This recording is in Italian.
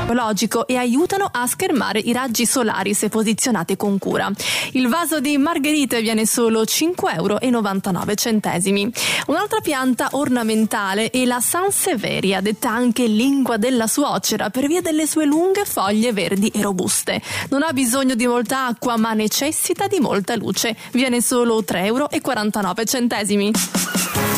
ecologico e aiutano a schermare i raggi solari se posizionate con cura. Il vaso di margherite viene solo 5,99 €. Un'altra pianta ornamentale è la Sansevieria, detta anche lingua della suocera per via delle sue lunghe foglie verdi e robuste. Non ha bisogno di molta acqua ma necessita di molta luce. Viene solo 3,49 €.